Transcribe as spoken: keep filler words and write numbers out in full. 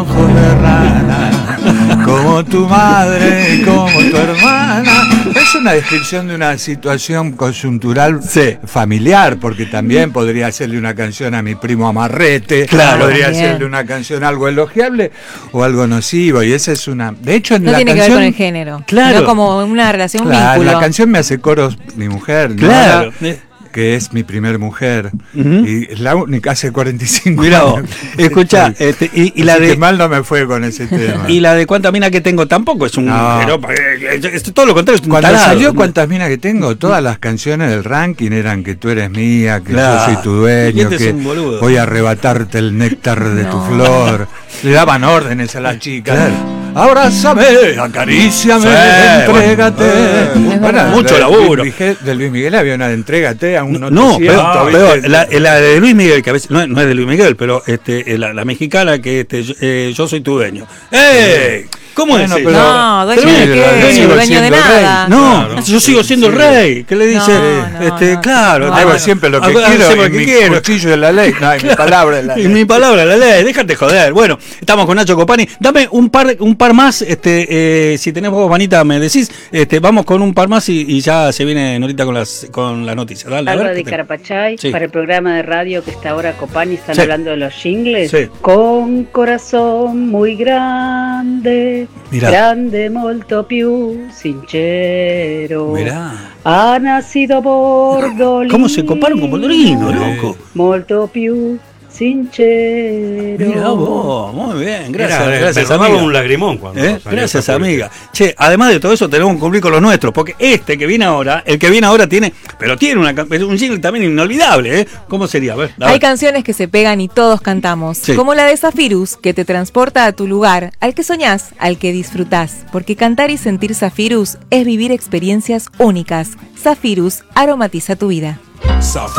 ojos de rana, como tu madre, como tu hermana. Es una descripción de una situación coyuntural sí. familiar, porque también podría hacerle una canción a mi primo Amarrete, claro, podría también. hacerle una canción algo elogiable o algo nocivo, y esa es una... De hecho, en No la tiene canción, que ver con el género, claro. sino como una relación, un claro, vínculo. la canción me hace coros mi mujer, ¿no? Claro. Que es mi primer mujer, Uh-huh. y es la única hace cuarenta y cinco Mirá años. vos, escuchá, este, y, y la Así de que mal no me fue con ese tema. y la de cuánta mina que tengo tampoco es un No. pero, eh, es todo lo contrario, es un Cuando tarado. salió Cuántas minas que tengo, todas las canciones del ranking eran que tú eres mía, que Claro. yo soy tu Y dueño, este es que un boludo. voy a arrebatarte el néctar de tu No. flor. Le daban órdenes a las chicas. Claro. Abrázame, acaríciame, Sí, entrégate. bueno, eh, Bueno, mucho de laburo. Luis Miguel- de Luis Miguel había una de entrégate a un No, noticiero, pero, ¿viste? pero la, la de Luis Miguel, que a veces no, es- no es de Luis Miguel, pero este, la, la mexicana que este, yo, eh, yo soy tu dueño. ¡Ey! ¿Cómo Bueno, es pero- eso? No, dueño Sí, de la- qué, dueño dueño, siendo de el rey. nada. No, Claro. yo sigo siendo el Sí. rey. ¿Qué le dice? No, no, este, no. claro, No, Hago bueno. siempre lo que Hago quiero, siempre lo en que mi quiero. cuchillo de la ley, no, en mi palabra de la Y ley. mi palabra, la ley, déjate joder. Bueno, estamos con Nacho Copani. Dame un par, un par más, este, eh, si tenés vos, Vanita, me decís, este, vamos con un par más y, y ya se viene Norita con las, con las noticias. Dale, a Alba ver, de ¿qué te- Carapachay, Sí. para el programa de radio que está ahora Copani, están Sí. hablando de los jingles. Sí. Con corazón muy grande, Mirá. grande molto più sincero. Mirá. Ha nacido Bordolino. ¿Cómo se comparan con Bordolino, loco? Molto più sincero. Mira vos, muy bien, gracias, Era- gracias me robaba amiga. un lagrimón cuando ¿Eh? salió Gracias esa amiga. Che, además de todo eso tenemos que cumplir con los nuestros, porque este que viene ahora, el que viene ahora tiene, pero tiene una, ca- un jingle también inolvidable, ¿eh? ¿Cómo sería? A ver, a Hay ver. canciones que se pegan y todos cantamos, Sí. como la de Zafirus, que te transporta a tu lugar, al que soñás, al que disfrutás, porque cantar y sentir Zafirus es vivir experiencias únicas. Zafirus aromatiza tu vida.